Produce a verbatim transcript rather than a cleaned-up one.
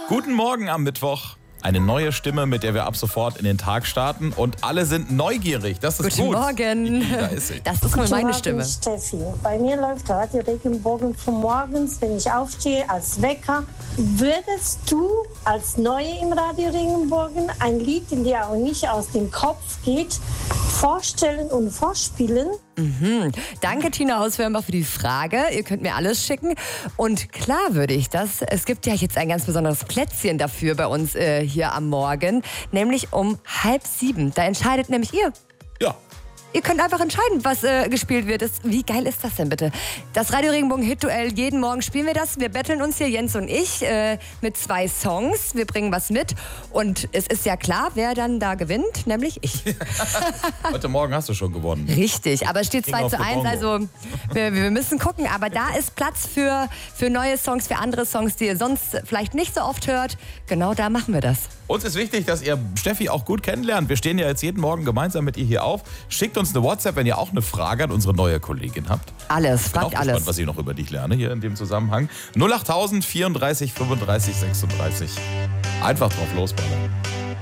Guten Morgen am Mittwoch. Eine neue Stimme, mit der wir ab sofort in den Tag starten. Und alle sind neugierig. Das ist Guten gut. Morgen. Da ist sie. Das ist mal meine Stimme. Steffi. Bei mir läuft Radio Regenbogen von morgens, wenn ich aufstehe, als Wecker. Würdest du als Neue im Radio Regenbogen ein Lied, in der auch nicht aus dem Kopf geht, vorstellen und vorspielen? Mhm. Danke, Tina Hauswärmer, für die Frage. Ihr könnt mir alles schicken. Und klar würde ich das. Es gibt ja jetzt ein ganz besonderes Plätzchen dafür bei uns äh, hier am Morgen. Nämlich um halb sieben. Da entscheidet nämlich ihr. Ja. Ihr könnt einfach entscheiden, was äh, gespielt wird. Das, wie geil ist das denn bitte? Das Radio Regenbogen Hit-Duell, jeden Morgen spielen wir das. Wir betteln uns hier, Jens und ich, äh, mit zwei Songs. Wir bringen was mit. Und es ist ja klar, wer dann da gewinnt, nämlich ich. Heute Morgen hast du schon gewonnen. Richtig, aber es steht King zwei of zu the eins, Bongo. also wir, wir müssen gucken. Aber da ist Platz für, für neue Songs, für andere Songs, die ihr sonst vielleicht nicht so oft hört. Genau da machen wir das. Uns ist wichtig, dass ihr Steffi auch gut kennenlernt. Wir stehen ja jetzt jeden Morgen gemeinsam mit ihr hier auf. Schickt uns eine WhatsApp, wenn ihr auch eine Frage an unsere neue Kollegin habt. Alles, Ich bin auch fragt gespannt, alles. was ich noch über dich lerne hier in dem Zusammenhang. null acht tausend vierunddreißig fünfunddreißig sechsunddreißig. Einfach drauf losballern.